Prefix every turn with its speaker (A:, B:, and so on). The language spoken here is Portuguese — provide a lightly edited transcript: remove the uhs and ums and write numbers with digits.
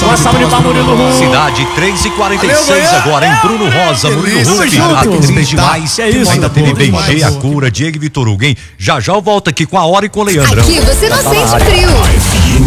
A: Uma salva de palmas, Murilo Huff.
B: Cidade 3h46 agora, hein? Bruno Rosa, Murilo Huff, atriz demais. Ainda teve BG, a cura, Diego e Vitor Hugo, hein? Já já eu volto aqui com a hora e com o Leandrão.
C: Aqui você não sente frio.